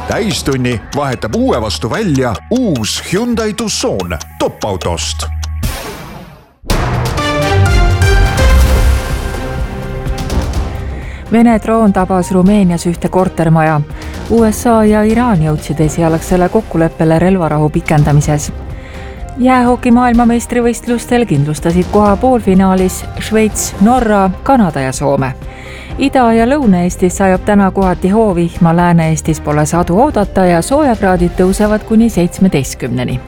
Täistunni vahetab uue vastu välja uus Hyundai Tucson top-autost. Vene droon tabas Rumeenias ühte kortermaja. USA ja Iraan jõudsid esialgsele kokkuleppele relvarahu pikendamises. Jäähoki maailmameistrivõistlustel kindlustasid koha poolfinaalis Šveits, Norra, Kanada ja Soome. Ida- ja Lõuna-Eestis sajab täna kohati hoovihma, Lääne-Eestis pole sadu oodata ja soojakraadid tõusevad kuni 17-ni.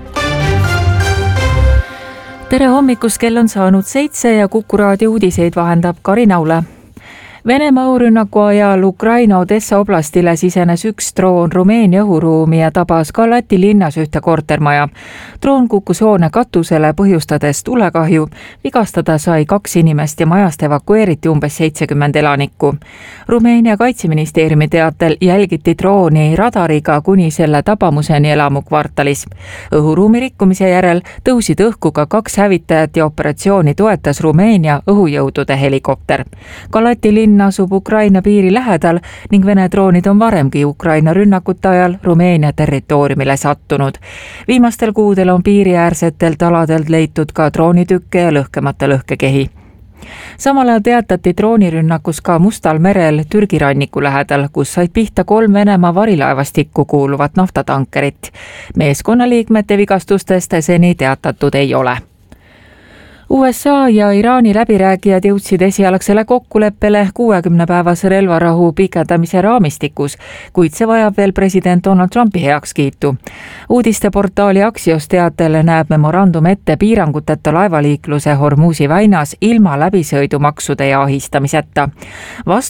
Tere hommikust, kell on saanud 7 ja Kuku raadio uudiseid vahendab Karin Aule. Venemaa õhurünnaku ajal Ukraina Odessa oblastile sisenes üks droon Rumeenia õhuruumi ja tabas ka Läti linnas ühte kortermaja. Droon kukkus hoone katusele, põhjustades tulekahju. Vigastada sai 2 inimest ja majast evakueeriti umbes 70 elanikku. Rumeenia kaitseministeeriumi teatel jälgiti drooni radariga kuni selle tabamuseni elamukvartalis. Õhuruumi rikkumise järel tõusid õhku ka 2 hävitajat ja operatsiooni toetas Rumeenia õhujõudude helikopter. Ka Läti linn asub Ukraina piiri lähedal ning Vene droonid on varemgi Ukraina rünnakute ajal Rumeenia territooriumile sattunud. Viimastel kuudel on piiriäärsetelt aladelt leitud ka droonitükke ja lõhkemata lõhkekehi. Samal ajal teatati droonirünnakus ka Mustal merel Türgi ranniku lähedal, kus said pihta 3 Venemaa varilaevastikku kuuluvat naftatankerit. Meeskonnaliikmete vigastustest seni teatatud ei ole. USA ja Iraani läbirääkijad jõudsid esialgsele kokkuleppele 60-päevase relvarahu pikendamise raamistikus, kuid see vajab veel president Donald Trumpi heakskiitu. Uudisteportaali Axios teatel näeb memorandum ette piiranguteta laevaliikluse Hormuzi väinas ilma läbisõidumaksude ja ahistamiseta.